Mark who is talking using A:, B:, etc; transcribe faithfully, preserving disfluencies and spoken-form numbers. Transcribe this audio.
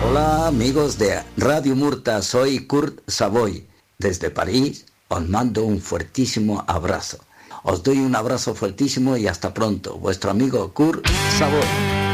A: Hola amigos de Radio Murta, soy Kurt Savoy. Desde París os mando un fuertísimo abrazo. Os doy un abrazo fuertísimo y hasta pronto. Vuestro amigo Kurt Savoy.